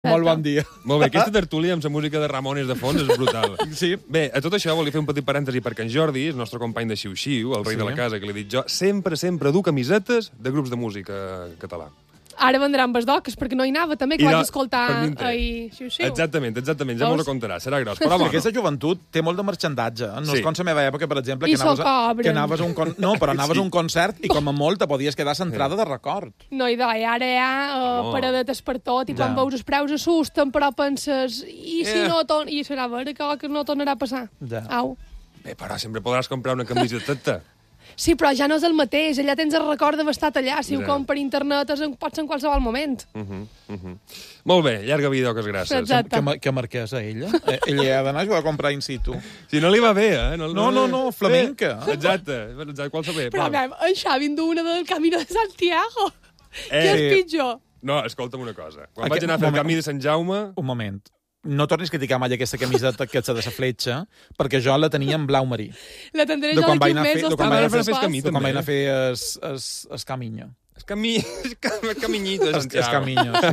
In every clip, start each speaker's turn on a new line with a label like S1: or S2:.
S1: Molt bon dia.
S2: Molt bé, aquesta tertúlia amb la música de Ramones de fons és brutal.
S1: Sí.
S2: Bé, a tot això volia fer un petit parèntesi perquè en Jordi, el nostre company de Xiu-Xiu, el rei de la casa, que l'he dit jo, sempre du camisetes de grups de música català.
S3: Ara vendran basdoques, perquè no hi anava, també, que vaig escoltar ahir.
S2: Exactament, ja m'ho contarà, serà gros. Però bueno.
S1: Aquesta joventut té molt de marxandatge. No és com la meva època, per exemple,
S3: I
S1: que anaves a un anaves a un concert i com a molt te podies quedar centrada de record.
S3: No, i ara hi ha paradetes per tot, i quan veus els preus assusten, però penses, i si no i serà vera que no tornarà a passar. Au.
S2: Bé, però sempre podràs comprar una camiseta.
S3: Sí, però ja no és el mateix. Allà tens el record d'haver estat allà. Si ho com per internet pot ser en qualsevol moment.
S2: Molt bé, llarga vida, Oques grasses.
S3: Exacte.
S1: Que marquesa, ella? Ella ha d'anar a comprar in situ.
S2: Si no li va bé, eh?
S1: No, flamenca.
S2: Exacte, qualsevol.
S3: Però en Xavi en du una del Camino de Santiago. Què és pitjor?
S2: No, escolta'm una cosa. Quan vaig anar a fer el Camí de Sant Jaume...
S1: Un moment. No tornis a criticar mai aquesta camiseta que ets de la fletxa, perquè jo la tenia en blau marí.
S3: La tindré jo d'aquí un mes.
S1: De quan vaig anar a fer es Camino.
S2: Es Caminyito de Santiago.
S1: Es Camino,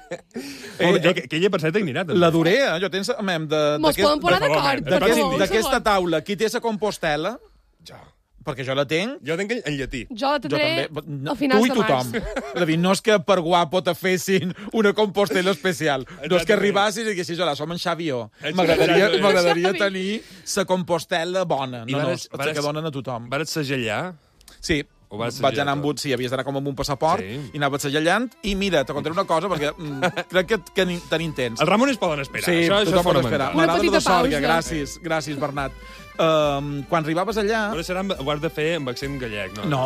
S1: sí.
S2: Que ella per cert anirà, també.
S1: La duré, jo tens...
S3: Mos podem posar d'acord.
S1: D'aquesta taula, qui té la Compostela?
S2: Jo.
S1: Perquè jo la tinc...
S2: Jo tenc en llatí.
S3: Jo la tindré a finals
S1: de març. Tu i tothom. És a dir, no és que per guapo te fessin una Compostela especial. No és que arribassis i diguessis, hola, som en Xavió. M'agradaria tenir la Compostela bona. No, que donen a tothom.
S2: Vares segellar?
S1: Sí. Vaig anar amb sí, havies d'anar com amb un passaport i anaves segellant i mira, te contaré una cosa perquè crec que tenim temps.
S2: Els Ramones poden esperar.
S1: Sí, tothom pot esperar. M'agrada
S3: petita
S1: pausa. Gràcies, Bernat. Quan arribaves allà...
S2: Però ho has de fer amb accent gallec, no?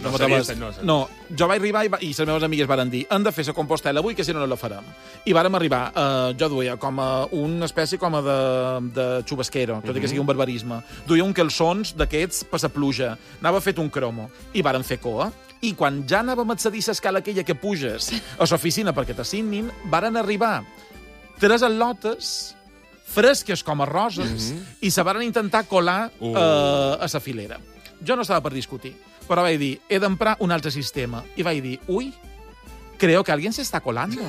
S1: No, jo vaig arribar i les meves amigues varen dir hem de fer la Compostela avui, que si no la farem. I vàrem arribar, jo duia com a una espècie com a de xubasquero, tot i que sigui un barbarisme. Duia un calçons d'aquests per la pluja. Anava fet un cromo. I vàrem fer coa. I quan ja anàvem a accedir a l'escala aquella que puges a l'oficina perquè t'assignin, varen arribar 3 al·lotes fresques com a roses i se varen intentar colar a la filera. Jo no estava per discutir, però vaig dir, he d'emprar un altre sistema. I vaig dir, ui, creo que alguien se está colando.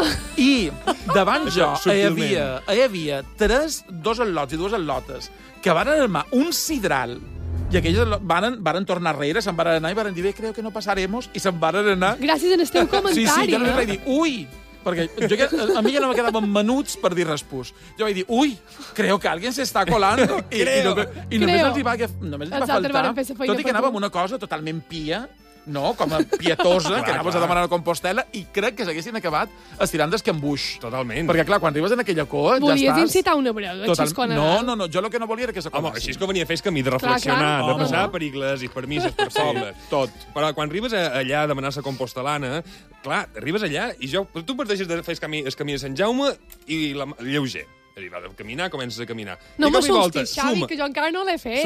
S1: I davant jo hi havia 2 al·lots i 2 al·lotes que varen armar un sidral i aquells varen tornar enrere, se'n varen anar i varen dir, bé, creo que no pasaremos, i se'n varen anar...
S3: Gràcies al teu comentari.
S1: Sí, jo només vaig dir, ui, perquè a mi ja no me quedaven menuts per dir respús. Jo vaig dir, ui, creo que alguien se está colando. I només els hi va faltar, tot i que anava amb una cosa totalment pia, no, com a pietosa, que anaves a demanar a Compostela, i crec que s'haguessin acabat estirant d'escambuix.
S2: Totalment.
S1: Perquè, clar, quan arribes en aquella coa, ja estàs...
S3: Volies incitar una brega, Xisco Nadal?
S1: No, jo el que no volia era que s'acabés.
S2: Home, així és que venia a fer camí de reflexionar, de passar per iglesis, per misses, per pobles.
S1: Tot.
S2: Però quan arribes allà a demanar la compostelana, clar, arribes allà i tu parteixes de fer el camí de Sant Jaume i lleuger. Va de caminar, comences a caminar.
S3: No m'assustis, Xavi, que jo encara no l'he fet.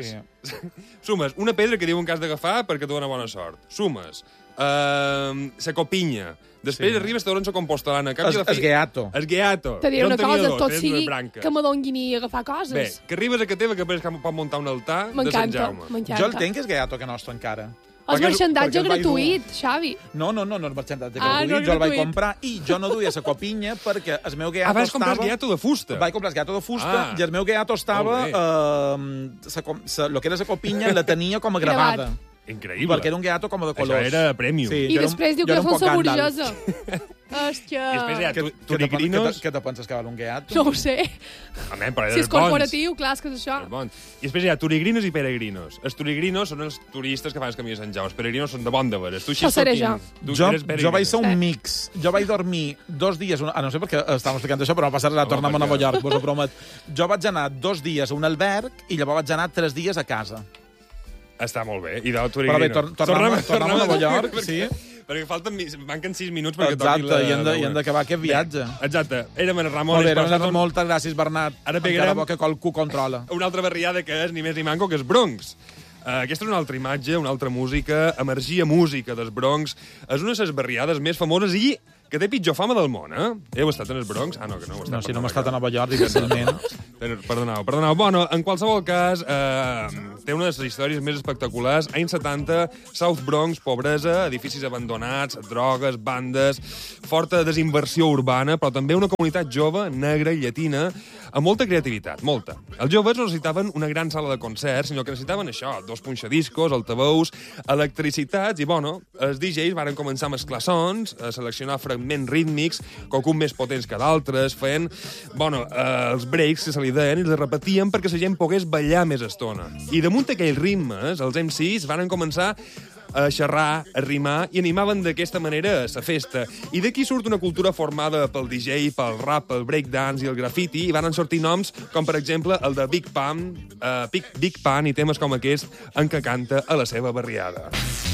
S2: Sumes una pedra que diuen que has d'agafar perquè et dona bona sort. Sumes la copinya. Després arribes a la compostelana.
S1: Es Gheato.
S3: Te diré una cosa, tot sigui que m'adonguin i agafar coses.
S2: Bé, que arribes a Cateva, que pot muntar un altar de Sant Jaume.
S3: M'encanta.
S1: Jo el tenc, és Gheato, que nostre encara.
S3: És marxandatge gratuït, Xavi.
S1: No és marxandatge gratuït. Jo el vaig comprar i jo no duia la copinya perquè el meu Gheato estava...
S2: Vas comprar el Gheato de fusta?
S1: Vaig comprar el Gheato de fusta i el meu Gheato estava... El que era la copinya la tenia com a gravada.
S2: Increïble.
S1: Perquè era un Gheato com a de colors.
S2: Això era premium.
S3: I després diu que és la burgesa. Hòstia.
S2: I després hi ha turigrinos...
S1: Què te penses que val un Gheato?
S3: No ho sé. Si és corporatiu, clar, és que és això.
S2: I després hi ha turigrinos i peregrinos. Els turigrinos són els turistes que fan el camí de Sant Jaume. Els peregrinos són de bon de veres.
S3: Això seré jo.
S1: Jo vaig ser un mix. Jo vaig dormir 2 dies... No sé per què estàvem explicant això, però va passar a tornar a Nova York, vos ho promet. Jo vaig anar 2 dies a un alberg i llavors vaig anar 3 dies a casa.
S2: Està molt bé. I de turigrinos.
S1: Tornem a Nova York, sí.
S2: Perquè manquen 6 minuts perquè
S1: toqui la... Exacte, i hem d'acabar aquest viatge.
S2: Exacte. Érem en Ramon.
S1: Moltes gràcies, Bernat.
S2: Ara pegarem
S1: que qualcú controla.
S2: Una altra barriada que és ni més ni manco, que és Bronx. Aquesta és una altra imatge, una altra música, emergia música dels Bronx. És una de les barriades més famoses i que té pitjor fama del món, eh? Heu estat en el Bronx? Ah, no, que no heu estat.
S1: No, si no hem estat a Nova York, difícilment.
S2: Perdoneu. Bueno, en qualsevol cas, té una de les històries més espectaculars. Anys 70, South Bronx, pobresa, edificis abandonats, drogues, bandes, forta desinversió urbana, però també una comunitat jove, negra i llatina, amb molta creativitat, molta. Els joves no necessitaven una gran sala de concerts, sinó que necessitaven això, 2 punxadiscos, altaveus, electricitats, i, bueno, els DJs varen començar a mesclar sons, a seleccionar fragments rítmics, qualcun més potents que d'altres, feien, bueno, els breaks que se li deien, i els repetien perquè la gent pogués ballar més estona. I damunt aquells ritmes, els MCs varen començar a xerrar, a rimar, i animaven d'aquesta manera a la festa. I d'aquí surt una cultura formada pel DJ, pel rap, pel breakdance i el graffiti, i van sortir noms com, per exemple, el de Big Pun i temes com aquest en què canta a la seva barriada.